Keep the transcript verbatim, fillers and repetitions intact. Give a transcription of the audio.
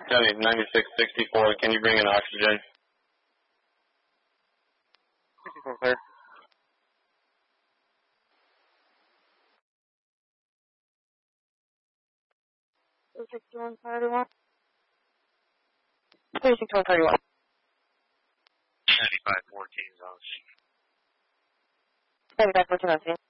County ninety-six sixty-four, can you bring in oxygen? sixty-four clear. sixty-one thirty-one. sixty-one thirty-one. ninety-five fourteen is on scene. ninety-five fourteen on scene.